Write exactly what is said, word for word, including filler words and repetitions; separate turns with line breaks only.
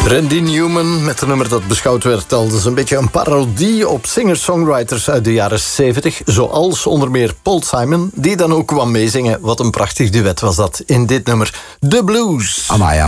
Randy Newman met een nummer dat beschouwd werd als een beetje een parodie op singer-songwriters uit de jaren zeventig, zoals onder meer Paul Simon, die dan ook kwam meezingen. Wat een prachtig duet was dat in dit nummer, The Blues.
Amaya.